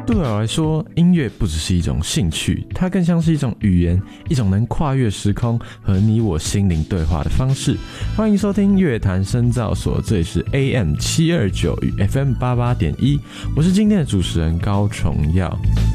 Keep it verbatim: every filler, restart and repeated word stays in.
对我来说，音乐不只是一种兴趣，它更像是一种语言，一种能跨越时空和你我心灵对话的方式。欢迎收听乐坛深造所，这里是 A M 七二九与 F M 八八点一，我是今天的主持人高崇耀。